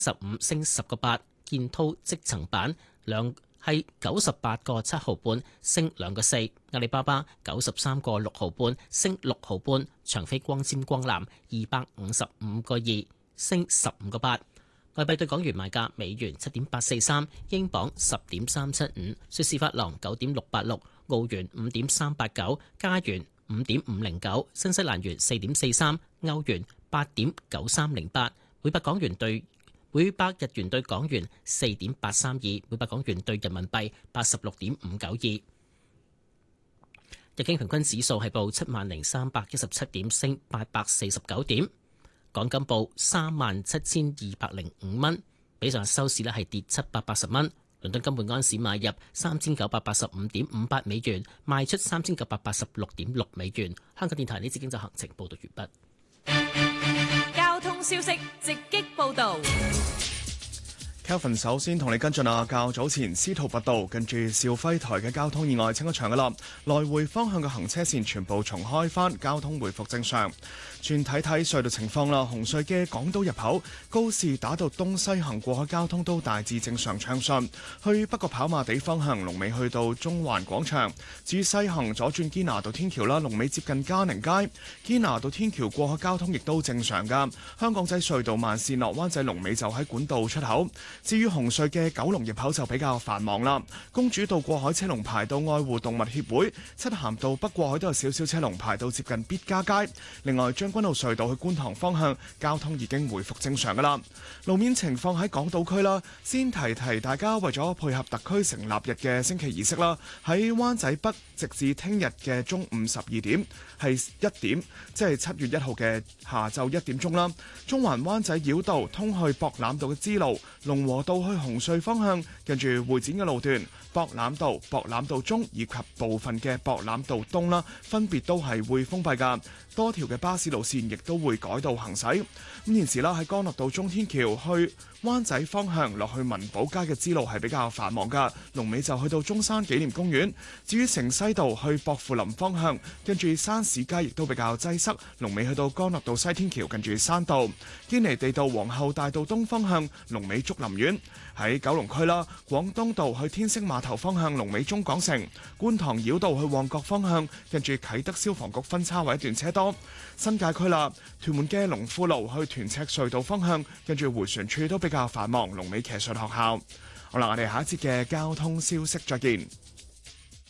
15升10個8，建滔積層板係98個7毫半，升2個4。阿里巴巴93個6毫半，升6毫半。長飛光纖光纜255個2，升15個8。外幣對港元賣價：美元7.843，英鎊10.375，瑞士法郎9.686，澳元5.389，加元5.509，新西蘭元4.43，歐元8.9308，每百日元對港元4.832，每百港元對人民幣86.592。日經平均指數係報70,317點，升849點。港金報37,205蚊，比上日收市係跌780蚊。倫敦金每安士買入3,985.58美元，賣出3,986.6美元。香港電台呢節經濟行情報道完畢。 交通消息直擊報道。 Kelvin 首先同你跟進較早前司徒拔道近住肇輝台嘅交通意外清咗場噶啦，來回方向嘅行車線全部重開返，交通回復正常。轉睇睇隧道情況啦，紅隧嘅港島入口高士打道東西行過海交通都大致正常暢順，去北角跑馬地方向龍尾去到中環廣場。至於西行左轉堅拿道天橋啦，龍尾接近嘉寧街。堅拿道天橋過海交通亦都正常噶。香港仔隧道慢線落灣仔龍尾就喺管道出口。至於紅隧嘅九龍入口就比較繁忙啦，公主道過海車龍排到愛護動物協會，漆咸道北過海都有少少車龍排到接近必嘉街。另外將軍澳隧道去觀塘方向交通已經回復正常噶啦。路面情況喺港島區啦，先提提大家，為咗配合特區成立日嘅升旗儀式啦，喺灣仔北直至聽日嘅中午12點係1點，即係7月1號嘅下晝1點鐘啦。中環灣仔繞道通去博覽道嘅支路，龍和道去紅隧方向，近住會展嘅路段，博覽道中以及部分嘅博覽道東啦，分別都係會封閉㗎。多條嘅巴士路線亦都會改道行駛。咁現時啦，喺干諾道中天橋去灣仔方向落去文寶街嘅支路係比較繁忙㗎，龍尾就去到中山紀念公園。至於城西道去薄扶林方向，跟住山市街亦都比較擠塞，龍尾去到干諾道西天橋近住山道。堅尼地道皇后大道東方向，龍尾竹林苑。喺九龍區啦，廣東道去天星碼頭方向，龍尾中港城。觀塘繞道去旺角方向，跟住啟德消防局分叉位一段車多。新界區啦，屯門嘅龍富路去屯赤隧道方向，跟住迴旋處都比較繁忙，龍尾騎術學校。好啦，我哋下一節嘅交通消息再見。